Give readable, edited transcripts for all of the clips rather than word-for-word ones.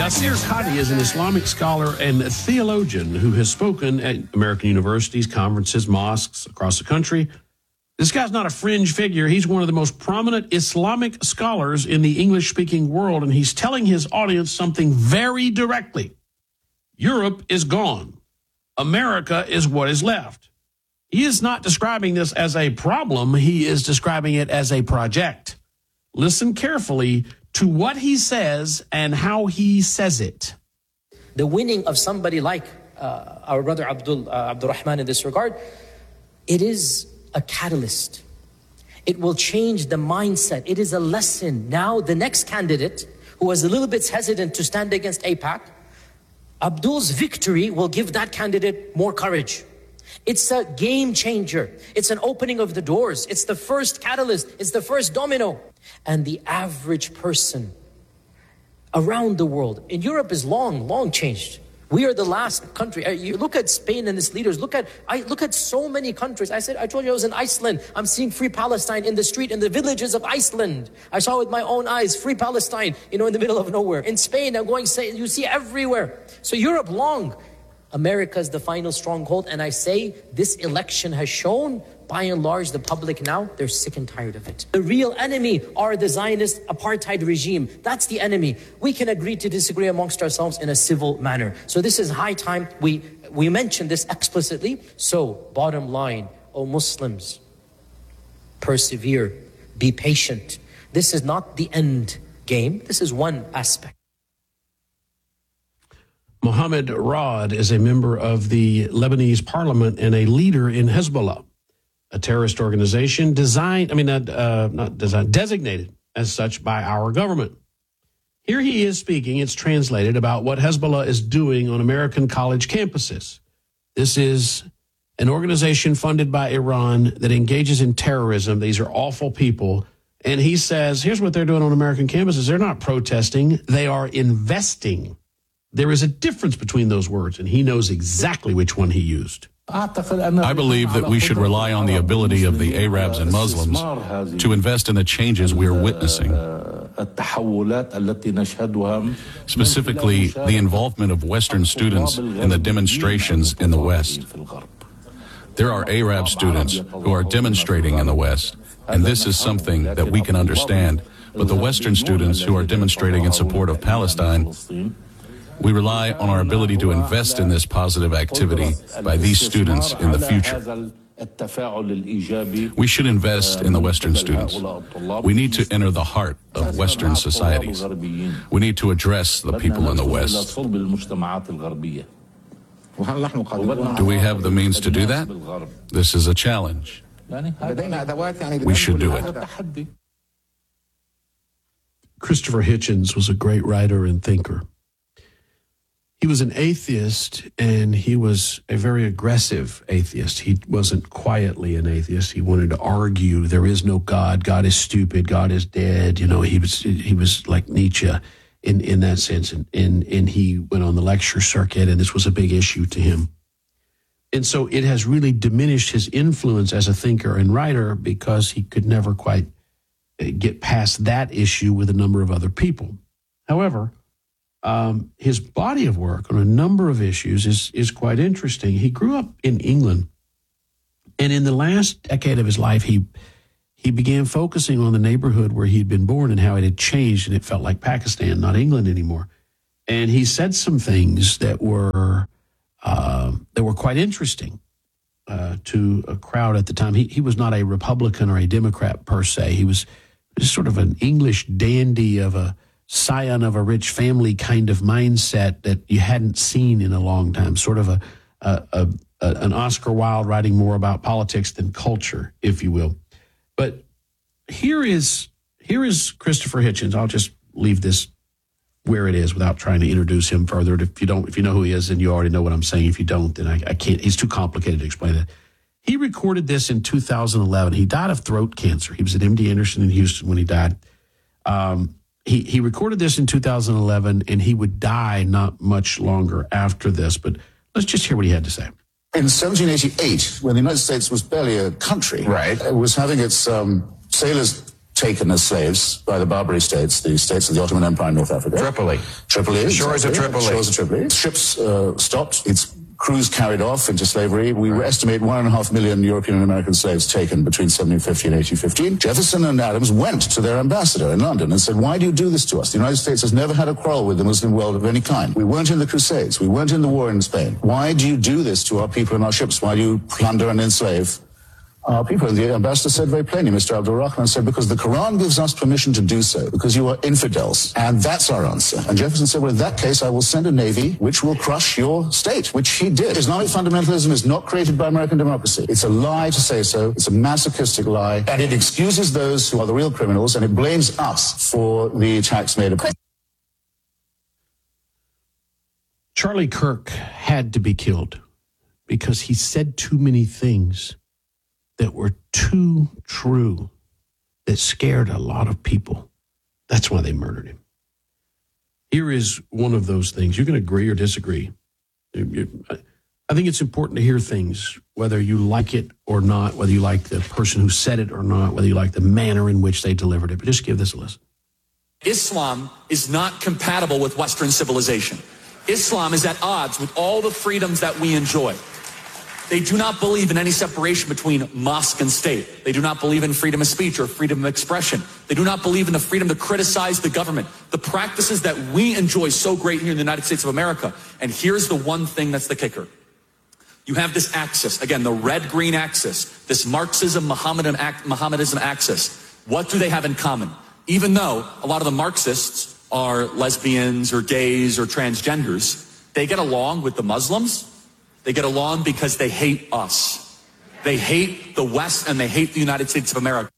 Nasir Qadi is an Islamic scholar and theologian who has spoken at American universities, conferences, mosques across the country. This guy's not a fringe figure. He's one of the most prominent Islamic scholars in the English-speaking world, and he's telling his audience something very directly. Europe is gone. America is what is left. He is not describing this as a problem. He is describing it as a project. Listen carefully to what he says and how he says it. The winning of somebody like our brother Abdul Rahman in this regard, it is a catalyst. It will change the mindset. It is a lesson. Now the next candidate who was a little bit hesitant to stand against AIPAC, Abdul's victory will give that candidate more courage. It's a game changer. It's an opening of the doors. It's the first catalyst. It's the first domino. And the average person around the world, in Europe is long changed. We are the last country. You look at Spain and its leaders. Look at so many countries. I told you I was in Iceland. I'm seeing free Palestine in the street, in the villages of Iceland. I saw with my own eyes, free Palestine, in the middle of nowhere. In Spain, you see everywhere. So Europe long. America is the final stronghold. And I say this election has shown, by and large, the public now, they're sick and tired of it. The real enemy are the Zionist apartheid regime. That's the enemy. We can agree to disagree amongst ourselves in a civil manner. So this is high time we mention this explicitly. So bottom line, Muslims, persevere, be patient. This is not the end game. This is one aspect. Mohammed Raad is a member of the Lebanese parliament and a leader in Hezbollah, a terrorist organization designated as such by our government. Here he is speaking, it's translated, about what Hezbollah is doing on American college campuses. This is an organization funded by Iran that engages in terrorism. These are awful people. And he says, here's what they're doing on American campuses. They're not protesting. They are investing. There is a difference between those words, and he knows exactly which one he used. I believe that we should rely on the ability of the Arabs and Muslims to invest in the changes we are witnessing. Specifically, the involvement of Western students in the demonstrations in the West. There are Arab students who are demonstrating in the West, and this is something that we can understand. But the Western students who are demonstrating in support of Palestine, we rely on our ability to invest in this positive activity by these students in the future. We should invest in the Western students. We need to enter the heart of Western societies. We need to address the people in the West. Do we have the means to do that? This is a challenge. We should do it. Christopher Hitchens was a great writer and thinker. He was an atheist, and he was a very aggressive atheist. He wasn't quietly an atheist. He wanted to argue there is no God. God is stupid. God is dead. He was like Nietzsche in that sense. And he went on the lecture circuit, and this was a big issue to him. And so it has really diminished his influence as a thinker and writer because he could never quite get past that issue with a number of other people. However, his body of work on a number of issues is quite interesting. He grew up in England, and in the last decade of his life, he began focusing on the neighborhood where he'd been born and how it had changed, and it felt like Pakistan, not England anymore. And he said some things that were quite interesting to a crowd at the time. He was not a Republican or a Democrat per se. He was just sort of an English dandy of a scion of a rich family kind of mindset that you hadn't seen in a long time, sort of an Oscar Wilde writing more about politics than culture, if you will. But here is Christopher Hitchens. I'll just leave this where it is without trying to introduce him further. If you know who he is, then you already know what I'm saying. If you don't, then I can't. He's too complicated to explain it. He recorded this in 2011. He died of throat cancer. He was at MD Anderson in Houston when he died. He recorded this in 2011, and he would die not much longer after this. But let's just hear what he had to say. In 1788, when the United States was barely a country, right, it was having its sailors taken as slaves by the Barbary states, the states of the Ottoman Empire in North Africa. Tripoli. Shores of Tripoli. Shores of Tripoli. Ships stopped. Its crews carried off into slavery. We estimate 1.5 million European and American slaves taken between 1750 and 1815. Jefferson and Adams went to their ambassador in London and said, why do you do this to us? The United States has never had a quarrel with the Muslim world of any kind. We weren't in the Crusades. We weren't in the war in Spain. Why do you do this to our people and our ships? Why do you plunder and enslave our people? And the ambassador said very plainly, Mr. Abdul Rahman said, because the Quran gives us permission to do so, because you are infidels. And that's our answer. And Jefferson said, well, in that case, I will send a navy which will crush your state, which he did. Islamic fundamentalism is not created by American democracy. It's a lie to say so. It's a masochistic lie. And it excuses those who are the real criminals, and it blames us for the attacks made upon. Charlie Kirk had to be killed because he said too many things that were too true, that scared a lot of people. That's why they murdered him. Here is one of those things. You can agree or disagree. I think it's important to hear things, whether you like it or not, whether you like the person who said it or not, whether you like the manner in which they delivered it. But just give this a listen. Islam is not compatible with Western civilization. Islam is at odds with all the freedoms that we enjoy. They do not believe in any separation between mosque and state. They do not believe in freedom of speech or freedom of expression. They do not believe in the freedom to criticize the government, the practices that we enjoy so great here in the United States of America. And here's the one thing that's the kicker. You have this axis, again, the red-green axis, this Marxism, Mohammedanism axis. What do they have in common? Even though a lot of the Marxists are lesbians or gays or transgenders, they get along with the Muslims. They get along because they hate us. They hate the West and they hate the United States of America.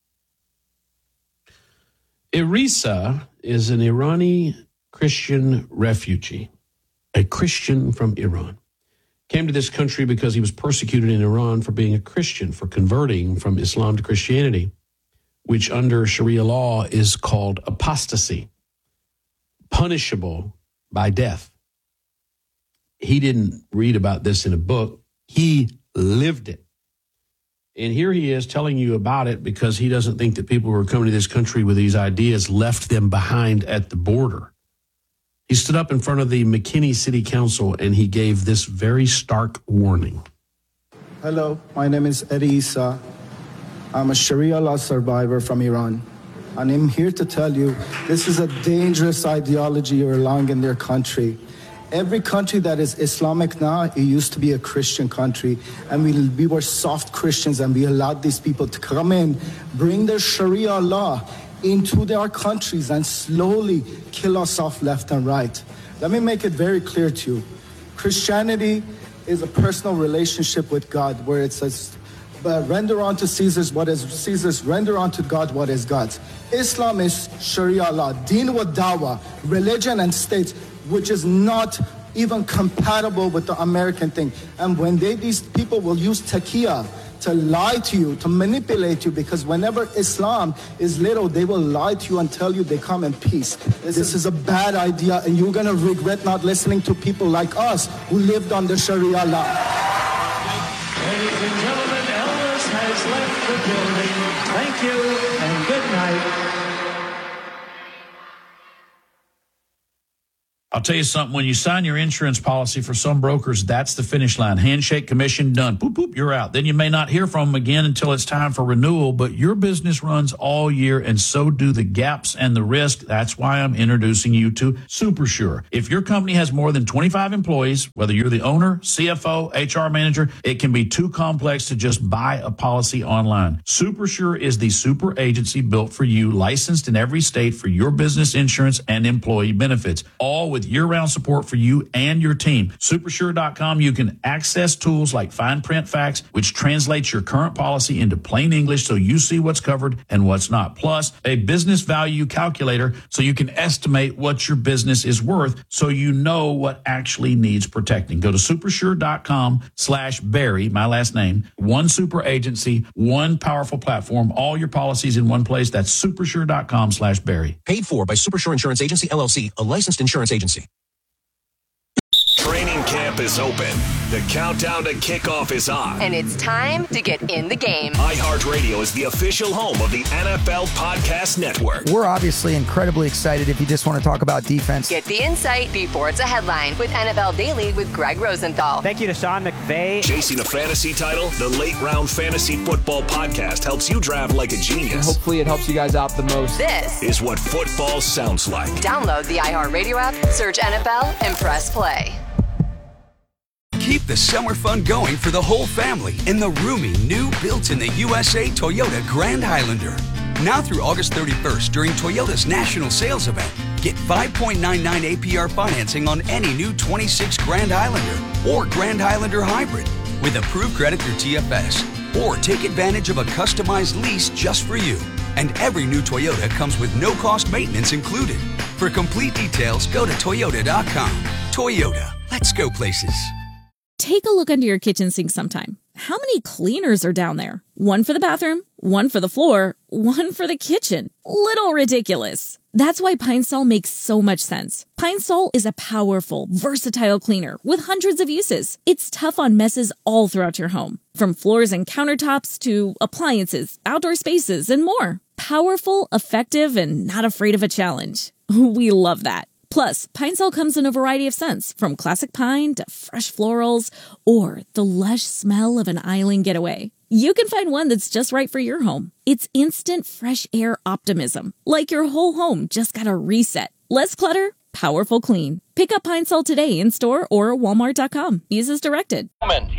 Irisa is an Irani Christian refugee, a Christian from Iran. Came to this country because he was persecuted in Iran for being a Christian, for converting from Islam to Christianity, which under Sharia law is called apostasy, punishable by death. He didn't read about this in a book. He lived it. And here he is telling you about it because he doesn't think that people who are coming to this country with these ideas left them behind at the border. He stood up in front of the McKinney City Council and he gave this very stark warning. Hello, my name is Eddie Issa. I'm a Sharia law survivor from Iran. And I'm here to tell you this is a dangerous ideology you're allowing in their country. Every country that is Islamic now, it used to be a Christian country, and we were soft Christians, and we allowed these people to come in, bring their Sharia law into their countries, and slowly kill us off left and right. Let me make it very clear to you. Christianity is a personal relationship with God, where it says, render unto Caesar's what is Caesar's, render unto God what is God's. Islam is Sharia law, deen wa dawah, religion and state, which is not even compatible with the American thing. And when these people will use taqiyya to lie to you, to manipulate you, because whenever Islam is little, they will lie to you and tell you they come in peace. This is a bad idea, and you're going to regret not listening to people like us who lived under Sharia law. Ladies and gentlemen, Elvis has left the building. Thank you and good night. I'll tell you something, when you sign your insurance policy for some brokers, that's the finish line. Handshake, commission, done. Boop, boop, you're out. Then you may not hear from them again until it's time for renewal, but your business runs all year, and so do the gaps and the risk. That's why I'm introducing you to SuperSure. If your company has more than 25 employees, whether you're the owner, CFO, HR manager, it can be too complex to just buy a policy online. SuperSure is the super agency built for you, licensed in every state for your business insurance and employee benefits, all with year-round support for you and your team. Supersure.com, you can access tools like fine print facts, which translates your current policy into plain English so you see what's covered and what's not. Plus, a business value calculator so you can estimate what your business is worth so you know what actually needs protecting. Go to supersure.com/Barry, my last name, one super agency, one powerful platform, all your policies in one place. That's supersure.com/Barry. Paid for by Supersure Insurance Agency, LLC, a licensed insurance agency. Training camp app is open. The countdown to kickoff is on. And it's time to get in the game. iHeartRadio is the official home of the NFL Podcast Network. We're obviously incredibly excited if you just want to talk about defense. Get the insight before it's a headline with NFL Daily with Greg Rosenthal. Thank you to Sean McVay. Chasing a fantasy title? The Late Round Fantasy Football Podcast helps you draft like a genius. And hopefully it helps you guys out the most. This is what football sounds like. Download the iHeartRadio app, search NFL, and press play. Keep the summer fun going for the whole family in the roomy, new built-in-the-USA Toyota Grand Highlander. Now through August 31st during Toyota's national sales event, get 5.99 APR financing on any new 26 Grand Highlander or Grand Highlander Hybrid with approved credit through TFS. Or take advantage of a customized lease just for you. And every new Toyota comes with no-cost maintenance included. For complete details, go to Toyota.com. Toyota, let's go places. Take a look under your kitchen sink sometime. How many cleaners are down there? One for the bathroom, one for the floor, one for the kitchen. Little ridiculous. That's why Pine Sol makes so much sense. Pine Sol is a powerful, versatile cleaner with hundreds of uses. It's tough on messes all throughout your home, from floors and countertops to appliances, outdoor spaces, and more. Powerful, effective, and not afraid of a challenge. We love that. Plus, Pine Sol comes in a variety of scents, from classic pine to fresh florals or the lush smell of an island getaway. You can find one that's just right for your home. It's instant fresh air optimism, like your whole home just got a reset. Less clutter, powerful clean. Pick up Pine Sol today in store or Walmart.com. Use as directed.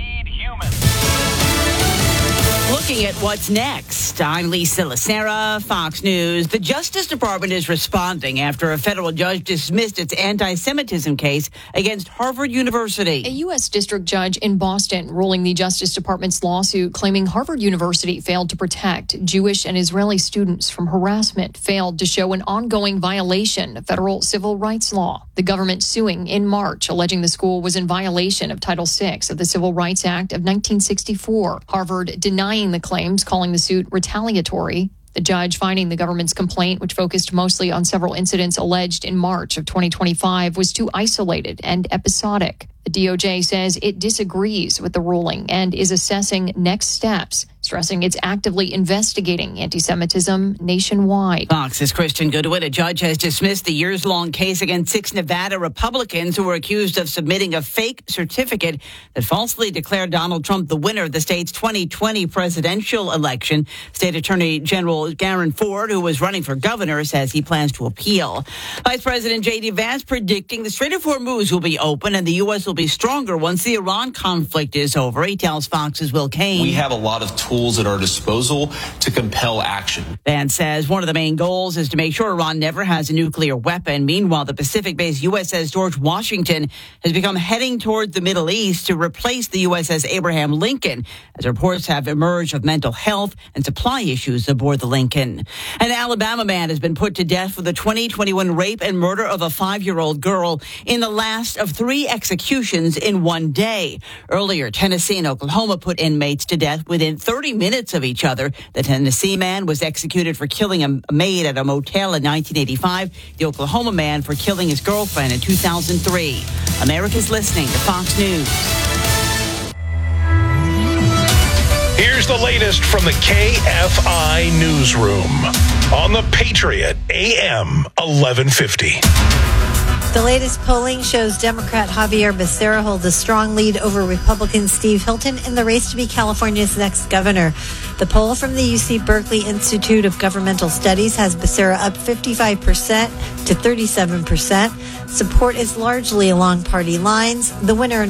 Looking at what's next, I'm Lisa Lacera, Fox News. The Justice Department is responding after a federal judge dismissed its anti-Semitism case against Harvard University. A U.S. district judge in Boston ruling the Justice Department's lawsuit claiming Harvard University failed to protect Jewish and Israeli students from harassment, failed to show an ongoing violation of federal civil rights law. The government suing in March, alleging the school was in violation of Title VI of the Civil Rights Act of 1964. Harvard denying the claims, calling the suit retaliatory. The judge finding the government's complaint, which focused mostly on several incidents alleged in March of 2025, was too isolated and episodic. The DOJ says it disagrees with the ruling and is assessing next steps, stressing it's actively investigating anti-Semitism nationwide. Fox's Christian Goodwin, a judge has dismissed the years-long case against 6 Nevada Republicans who were accused of submitting a fake certificate that falsely declared Donald Trump the winner of the state's 2020 presidential election. State Attorney General Garen Ford, who was running for governor, says he plans to appeal. Vice President J.D. Vance predicting the Strait of Hormuz will be open and the U.S. will be stronger once the Iran conflict is over. He tells Fox's Will Kane. We have a lot of tools at our disposal to compel action. Vance says one of the main goals is to make sure Iran never has a nuclear weapon. Meanwhile, the Pacific-based USS George Washington has become heading toward the Middle East to replace the USS Abraham Lincoln, as reports have emerged of mental health and supply issues aboard the Lincoln. An Alabama man has been put to death for the 2021 rape and murder of a 5-year-old girl in the last of 3 executions in one day. Earlier, Tennessee and Oklahoma put inmates to death within 30 minutes of each other. The Tennessee man was executed for killing a maid at a motel in 1985. The Oklahoma man for killing his girlfriend in 2003. America's listening to Fox News. Here's the latest from the KFI Newsroom on the Patriot AM 1150. The latest polling shows Democrat Javier Becerra holds a strong lead over Republican Steve Hilton in the race to be California's next governor. The poll from the UC Berkeley Institute of Governmental Studies has Becerra up 55% to 37%. Support is largely along party lines. The winner